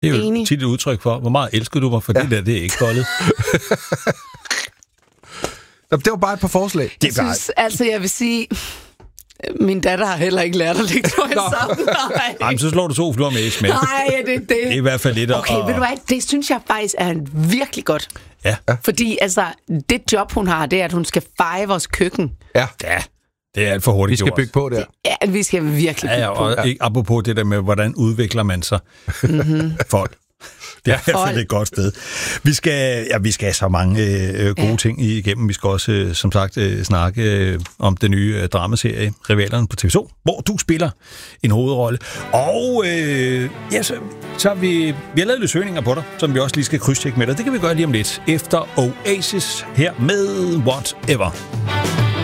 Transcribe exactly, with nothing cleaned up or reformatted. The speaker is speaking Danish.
Det er jo Enig. tit et udtryk for, hvor meget elsker du mig, for ja. det der, det er ikke bollet. Det var bare et par forslag. Jeg synes, altså jeg vil sige, min datter har heller ikke lært at lægge tøj sammen. Nej. Jamen, så slår du to fluer med et smæk. Nej, det er det. Det er i hvert fald lidt. Okay, og... ved du hvad, det synes jeg faktisk er virkelig godt. Ja. Fordi altså, det job, hun har, det er, at hun skal feje vores køkken. Ja. Ja, det er alt for hurtigt. Vi skal bygge på der. Ja, vi skal virkelig Ja, bygge ja, på. og ikke apropos det der med, hvordan udvikler man sig. Mm-hmm. Folk. Det er i hvert fald et godt sted. Vi skal, ja, vi skal have så mange øh, gode ja. ting igennem. Vi skal også, øh, som sagt, øh, snakke øh, om den nye øh, dramaserie Rivalerne på T V to, hvor du spiller en hovedrolle. Og øh, ja, så, så har vi, vi har lavet lidt søgninger på dig, som vi også lige skal krydstjekke med dig. Det kan vi gøre lige om lidt efter Oasis her med Whatever.